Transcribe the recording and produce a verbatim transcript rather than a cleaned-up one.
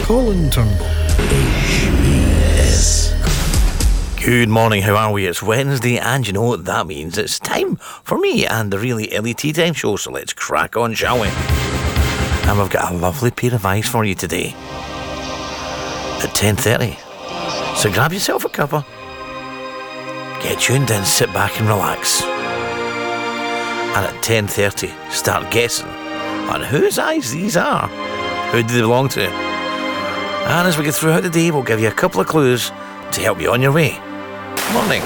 Colin Turnbull. Good morning, how are we? It's Wednesday, and you know what that means. It's time for me and the really early tea time show, so let's crack on, shall we? And we've got a lovely pair of eyes for you today at ten thirty. So grab yourself a cuppa, get tuned in, sit back and relax. And at ten thirty, start guessing on whose eyes these are. Who do they belong to? And as we get throughout the day, we'll give you a couple of clues to help you on your way. Morning.